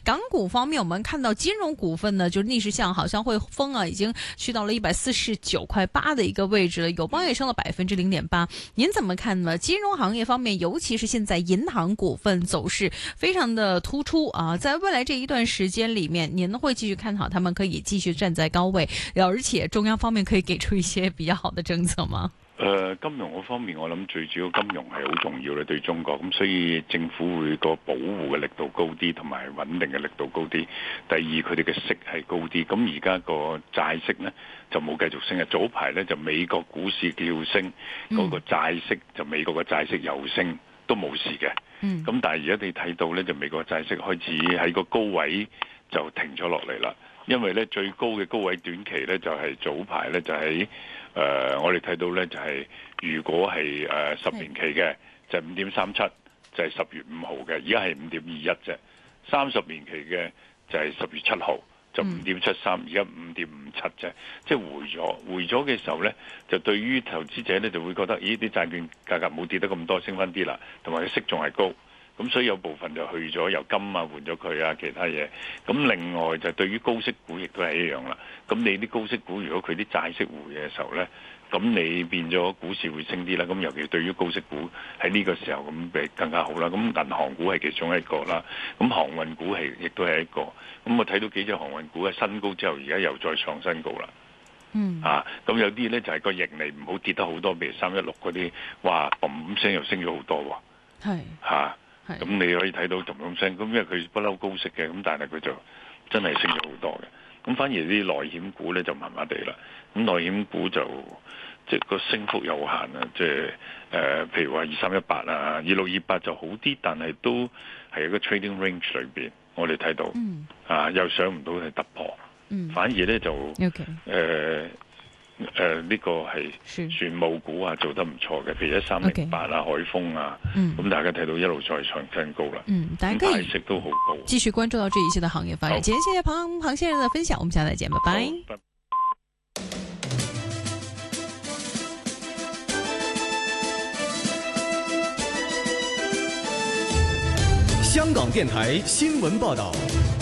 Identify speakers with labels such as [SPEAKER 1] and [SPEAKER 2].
[SPEAKER 1] 港股方面，我們看到金融股份呢，就逆勢向好像匯豐啊，已經去到了149.8的一個位置了，友邦也升了0.8%。您怎麼看呢？金融行業方面，尤其是現在銀行股份走勢非常的突出啊，在未來這一段時間裏面，您會繼續看好他們可以繼續站在高位，而且中央方面可以給出一些比較好的政策嗎？
[SPEAKER 2] 金融嗰方面，我諗最主要金融係好重要咧，對中國咁，所以政府會個保護嘅力度高啲，同埋穩定嘅力度高啲。第二，佢哋嘅息係高啲。咁而家個債息呢，就冇繼續升嘅。早排呢，就美國股市叫升，嗰個債息就美國嘅債息又升，都冇事嘅。咁但係而家你睇到呢，就美國債息開始喺個高位就停咗落嚟啦。因為呢，最高嘅高位短期呢，就係早排呢，就喺我哋睇到呢，就係如果係10年期嘅就係5.37，就係10月5號嘅，而家係5.21啫。30年期嘅就係10月7號，就5.73，而家5.57啫。即係回咗嘅時候呢，就對於投資者呢，就會覺得，咦，啲債券價格冇跌得咁多，升翻啲啦，同埋息仲係高。咁所以有部分就去咗由金啊換咗佢啊其他嘢，咁另外就對於高息股亦都係一樣啦。咁你啲高息股如果佢啲債息回嘅時候呢，咁你變咗股市會升啲啦。咁尤其對於高息股喺呢個時候咁咪更加好啦。咁銀行股係其中一個啦，咁航運股亦都係一個。咁我睇到幾隻航運股喺新高之後，而家又再創新高啦。咁有啲呢就係個盈利唔好跌得好多，譬如316嗰啲，哇嘣聲又升咗好多喎。係咁你可以睇到同聲，咁因為佢不嬲高息嘅，咁但係佢就真係升咗好多嘅。咁反而啲內險股咧就麻麻地啦。咁內險股就即係個升幅有限啊，即係譬如話2318啊、2628就好啲，但係都係一個 trading range 裏邊，我哋睇到又上唔到去突破，反而咧就呢個係船務股啊做得唔錯嘅，譬如1308啊、海豐啊，咁大家睇到一路再創新高啦。
[SPEAKER 1] 大家可以
[SPEAKER 2] 息都好高。
[SPEAKER 1] 繼續關注到這一些的行業發展。今天謝謝龐先生的分享，我們下次再見，拜拜。
[SPEAKER 3] 香港電台新聞報道。